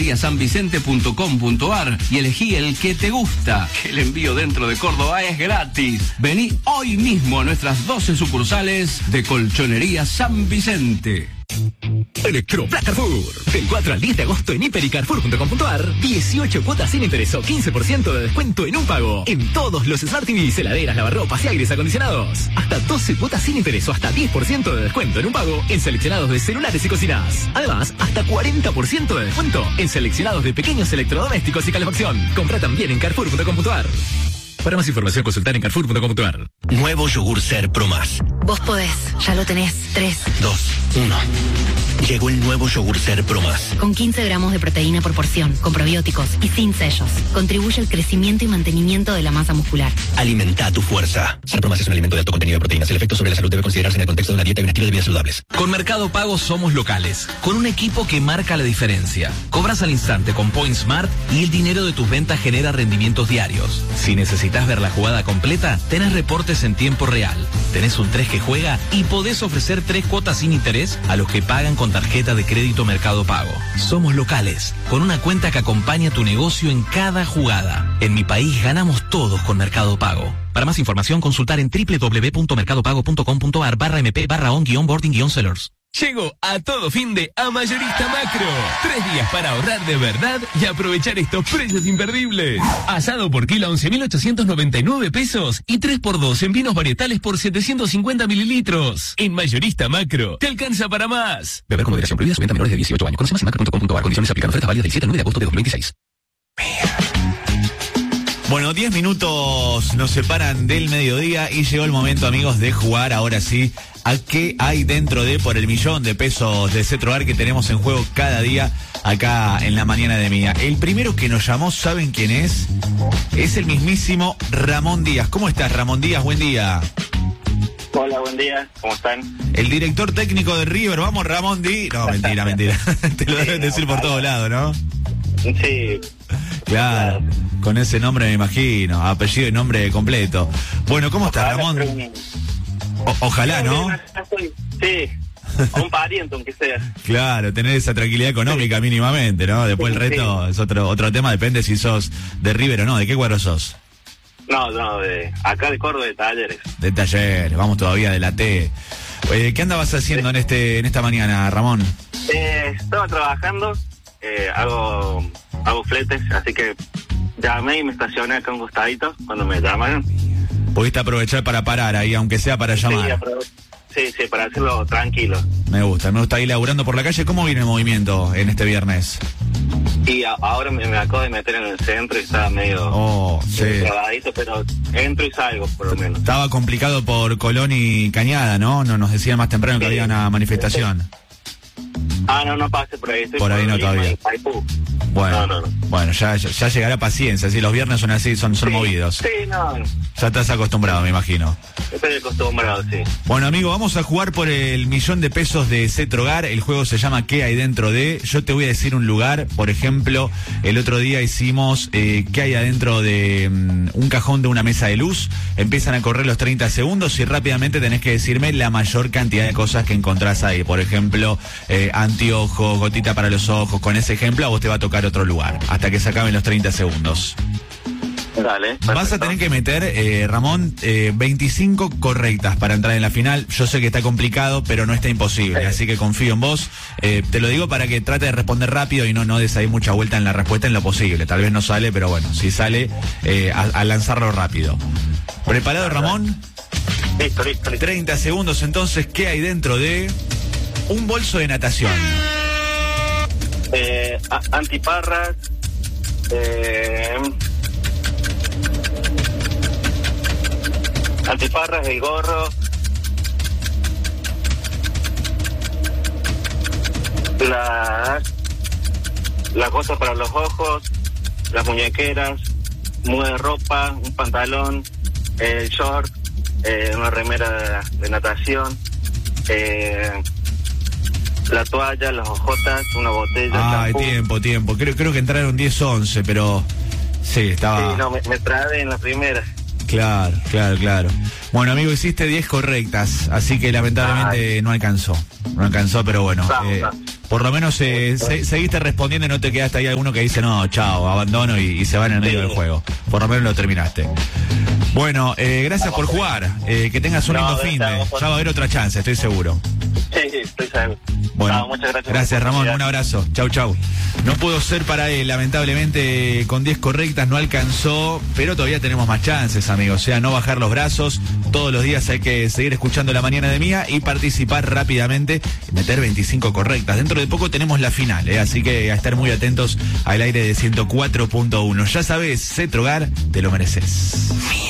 colchoneriasanvicente.com.ar y elegí el que te gusta. El envío dentro de Córdoba es gratis. Vení hoy mismo a nuestras 12 sucursales de Colchonería San Vicente. Electropla Carrefour. Del 4 al 10 de agosto en Hiper y Carrefour.com.ar. 18 cuotas sin interés o 15% de descuento en un pago. En todos los Smart TVs, heladeras, lavarropas y aires acondicionados. Hasta 12 cuotas sin interés o hasta 10% de descuento en un pago en seleccionados de celulares y cocinas. Además, hasta 40% de descuento en seleccionados de pequeños electrodomésticos y calefacción. Compra también en Carrefour.com.ar. Para más información, consultar en Carrefour.com.ar. Nuevo yogur Ser Pro Más. Vos podés, ya lo tenés. 3, 2, 1. Llegó el nuevo yogur Ser Pro Más. Con 15 gramos de proteína por porción, con probióticos y sin sellos. Contribuye al crecimiento y mantenimiento de la masa muscular. Alimenta tu fuerza. Ser Pro Más es un alimento de alto contenido de proteínas. El efecto sobre la salud debe considerarse en el contexto de una dieta y un estilo de vida saludables. Con Mercado Pago somos locales, con un equipo que marca la diferencia. Cobras al instante con Point Smart y el dinero de tus ventas genera rendimientos diarios. Si necesitas ver la jugada completa, tenés reportes en tiempo real. Tenés un 3 que juega y podés ofrecer 3 cuotas sin interés a los que pagan con tarjeta de crédito Mercado Pago. Somos locales, con una cuenta que acompaña tu negocio en cada jugada. En mi país ganamos todos con Mercado Pago. Para más información, consultar en www.mercadopago.com.ar/mp/on-boarding-sellers. Llego a todo fin de a Mayorista Macro. 3 días para ahorrar de verdad y aprovechar estos precios imperdibles. Asado por kilo a 11.899 pesos y 3x2 en vinos varietales por 750 mililitros. En Mayorista Macro, te alcanza para más. Beber con moderación, prohibida su venta a menores de 18 años. Conoce más en macro.com.ar. Condiciones aplican. Ofertas válidas del 7 al 9 de agosto de 2026. Bueno, 10 minutos nos separan del mediodía y llegó el momento, amigos, de jugar ahora sí a qué hay dentro de por el millón de pesos de Cetrogar que tenemos en juego cada día acá en la mañana de Mía. El primero que nos llamó, ¿saben quién es? Es el mismísimo Ramón Díaz. ¿Cómo estás, Ramón Díaz? Buen día. Hola, buen día. ¿Cómo están? El director técnico de River. Vamos, Ramón Díaz. No, mentira. Te lo deben decir por todos lados, ¿no? Sí. Claro, con ese nombre me imagino, apellido y nombre completo. Bueno, ¿cómo estás, Ramón? Ojalá, ¿no? Sí, un pariente, aunque sea. Claro, tener esa tranquilidad económica mínimamente, ¿no? Después el resto es otro tema, depende si sos de River o no. ¿De qué cuadro sos? No, de acá de Córdoba, de Talleres. De Talleres, vamos todavía de la T. ¿Qué andabas haciendo en esta mañana, Ramón? Estaba trabajando, hago fletes, así que llamé y me estacioné acá un costadito cuando me llamaron. Pudiste aprovechar para parar ahí, aunque sea para llamar. Sí, para hacerlo tranquilo. Me gusta ir laburando por la calle. ¿Cómo viene el movimiento en este viernes? Y ahora me acabo de meter en el centro y estaba medio trabadito, pero entro y salgo por lo menos. Estaba complicado por Colón y Cañada, ¿no? Nos decían más temprano que había una manifestación. No pasé por ahí. Por ahí no todavía. Bueno, ya llegará paciencia. Si los viernes son así, son movidos. Sí, no. Ya estás acostumbrado, me imagino. Estoy acostumbrado, sí. Bueno, amigo, vamos a jugar por el millón de pesos de Cetrogar. El juego se llama ¿Qué hay dentro de? Yo te voy a decir un lugar. Por ejemplo, el otro día hicimos ¿qué hay adentro de un cajón de una mesa de luz? Empiezan a correr los 30 segundos y rápidamente tenés que decirme la mayor cantidad de cosas que encontrás ahí. Por ejemplo, anteojos, gotita para los ojos. Con ese ejemplo a vos te va a tocar otro lugar hasta que se acaben los 30 segundos. Dale. Perfecto. Vas a tener que meter, Ramón, 25 correctas para entrar en la final. Yo sé que está complicado, pero no está imposible, así que confío en vos. Te lo digo para que trate de responder rápido y no des ahí mucha vuelta en la respuesta en lo posible. Tal vez no sale, pero bueno, si sale, a lanzarlo rápido. ¿Preparado, Ramón? Listo. 30 segundos, entonces, ¿qué hay dentro de un bolso de natación? Antiparras, el gorro, la cosa para los ojos, las muñequeras, muda de ropa, un pantalón, el short, una remera de natación, la toalla, las hojotas, una botella. Tiempo. Creo que entraron 10-11, pero sí, estaba... Sí, no, me trabé en la primera. Claro. Bueno, amigo, hiciste 10 correctas, así que lamentablemente no alcanzó, pero bueno, por lo menos seguiste respondiendo y no te quedaste ahí alguno que dice, no, chao, abandono y se van en el medio del juego. Por lo menos lo terminaste. Bueno, gracias por jugar, que tengas un lindo fin de. Ya va a haber otra chance, estoy seguro. Sí, estoy seguro. Bueno, muchas gracias. Gracias, Ramón, un abrazo. Chau. No pudo ser para él, lamentablemente con 10 correctas no alcanzó, pero todavía tenemos más chances, amigos. O sea, no bajar los brazos, todos los días hay que seguir escuchando La Mañana de Mía y participar rápidamente, meter 25 correctas. Dentro de poco tenemos la final, así que a estar muy atentos al aire de 104.1. Ya sabes, Cetrogar, te lo mereces.